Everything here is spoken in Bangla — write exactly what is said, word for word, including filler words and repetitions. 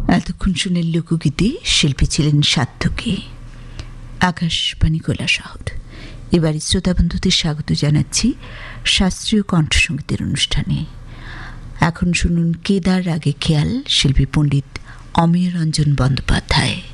এতক্ষণ শুনে লোকগীতি, শিল্পী ছিলেন সার্থকী। আকাশবাণী কৈলাসহর। এবারে শ্রোতাবন্ধুদের স্বাগত জানাচ্ছি শাস্ত্রীয় কণ্ঠসঙ্গীতের অনুষ্ঠানে। এখন শুনুন কেদার রাগে খেয়াল, শিল্পী পণ্ডিত অমিয় রঞ্জন বন্দ্যোপাধ্যায়।